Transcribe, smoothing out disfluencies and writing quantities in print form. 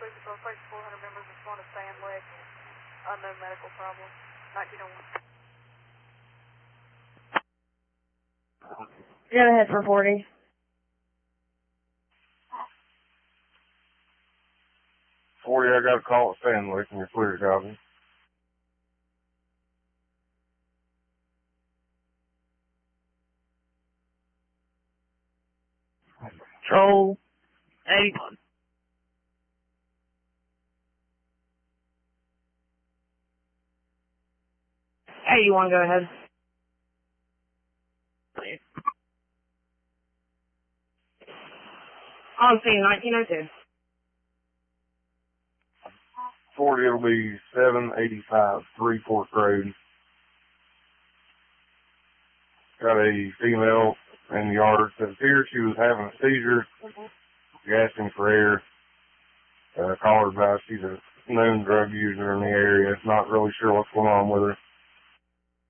North Lake, 400 members respond to Sand Lake. Unknown medical problem. 1901. Go ahead for 40. I got a call at Sand Lake and you're clear, copy. Control 81. Hey, you want to go ahead? On scene 1902. 40, it'll be 785 3 Fork Road. Got a female in the yard. It appears she was having a seizure, gasping for air. Call her back. She's a known drug user in the area. Not really sure what's going on with her.